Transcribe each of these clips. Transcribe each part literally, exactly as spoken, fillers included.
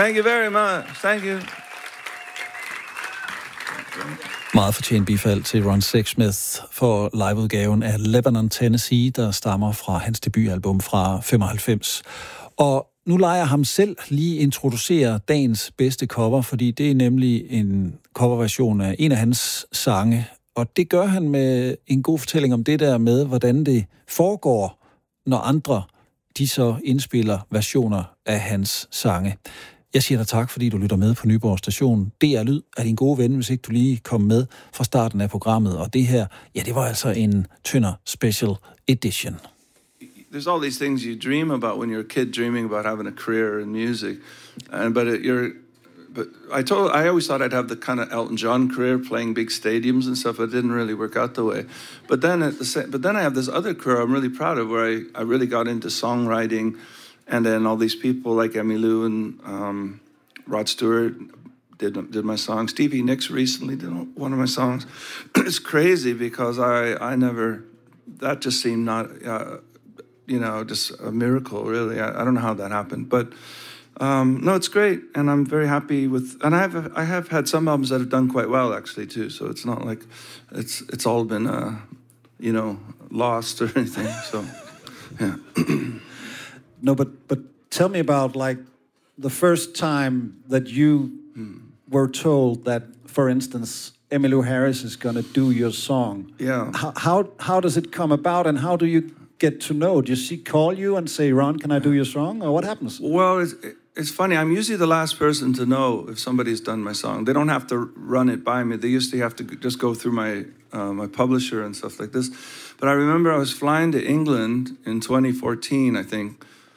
Thank you very much. Thank you. Meget fortjent bifald til Ron Sexsmith for liveudgaven af Lebanon, Tennessee, der stammer fra hans debutalbum fra femoghalvfems. Og nu lader jeg ham selv lige introducere dagens bedste cover, fordi det er nemlig en coverversion af en af hans sange. Og det gør han med en god fortælling om det der med, hvordan det foregår, når andre de så indspiller versioner af hans sange. Jeg siger dig tak, fordi du lytter med på Nyborg Station. D R Lyd er din gode ven, hvis ikke du lige kom med fra starten af programmet. Og det her, ja, det var altså en Tønder Special Edition. There's all these things you dream about when you're a kid, dreaming about having a career in music. And but it, you're, but I told, I always thought I'd have the kind of Elton John career, playing big stadiums and stuff. It didn't really work out the way. But then at the same, but then I have this other career I'm really proud of, where I, I really got into songwriting. And then all these people like Emmylou and um, Rod Stewart did did my song. Stevie Nicks recently did one of my songs. It's crazy because I, I never, that just seemed not, uh, you know, just a miracle, really. I, I don't know how that happened. But um, no, it's great. And I'm very happy with, and I have I have had some albums that have done quite well, actually, too. So it's not like it's it's all been, uh, you know, lost or anything. So, yeah. No, but but tell me about like the first time that you hmm. were told that, for instance, Emmylou Harris is going to do your song. Yeah. How, how how does it come about, and how do you get to know? Does she call you and say, "Ron, can I do your song?" Or what happens? Well, it's, it's funny. I'm usually the last person to know if somebody's done my song. They don't have to run it by me. They usually have to just go through my uh, my publisher and stuff like this. But I remember I was flying to England in twenty fourteen, I think.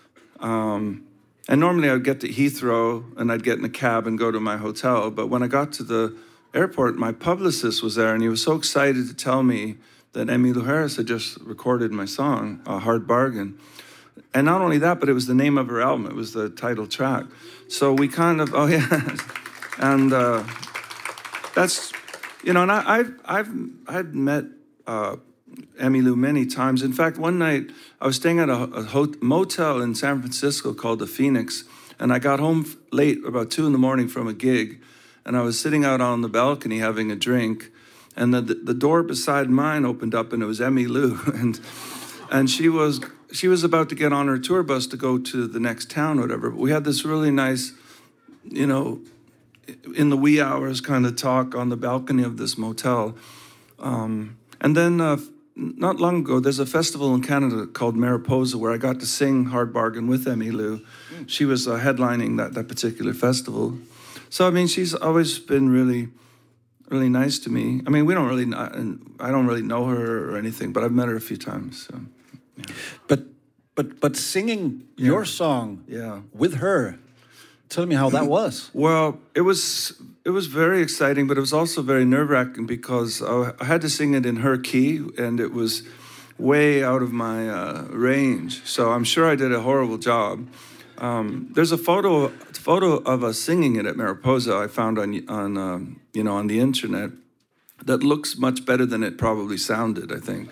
Um, and normally I would get to Heathrow and I'd get in a cab and go to my hotel. But when I got to the airport, my publicist was there and he was so excited to tell me that Emmylou Harris had just recorded my song, A Hard Bargain. And not only that, but it was the name of her album. It was the title track. So we kind of, oh yeah. and uh, that's, you know, and I, I've, I've, I've met uh, Emmylou many times. In fact, one night I was staying at a, a hot, motel in San Francisco called the Phoenix, and I got home late, about two in the morning from a gig, and I was sitting out on the balcony having a drink, and the the, the door beside mine opened up, and it was Emmylou, and and she was she was about to get on her tour bus to go to the next town, or whatever. But we had this really nice, you know, in the wee hours kind of talk on the balcony of this motel, um, and then. Uh, Not long ago, there's a festival in Canada called Mariposa where I got to sing Hard Bargain with Emmylou. She was uh, headlining that, that particular festival. So, I mean, she's always been really, really nice to me. I mean, we don't really, I don't really know her or anything, but I've met her a few times. So, yeah. But, but, but singing yeah. your song yeah. with her, tell me how that was. Well, it was it was very exciting, but it was also very nerve-wracking because I had to sing it in her key, and it was way out of my uh, range. So I'm sure I did a horrible job. Um, there's a photo photo of us singing it at Mariposa I found on on um, you know on the internet that looks much better than it probably sounded, I think.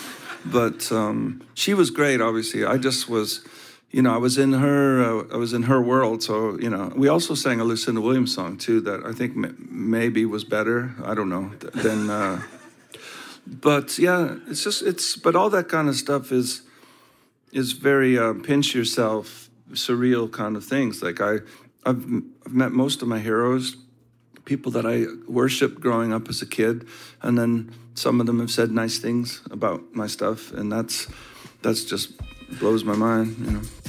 But um, she was great. Obviously, I just was. You know, I was in her. Uh, I was in her world. So you know, we also sang a Lucinda Williams song too that I think m- maybe was better. I don't know. Than, uh, but yeah, it's just it's. But all that kind of stuff is is very uh, pinch yourself, surreal kind of things. Like I, I've, I've met most of my heroes, people that I worshipped growing up as a kid, and then some of them have said nice things about my stuff, and that's that's just blows my mind, you know.